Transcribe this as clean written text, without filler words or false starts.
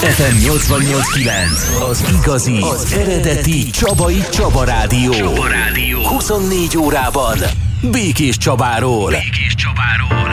FM 88.9, az igazi, az eredeti Csabai Csaba Rádió. 24 órában Békés Csabáról.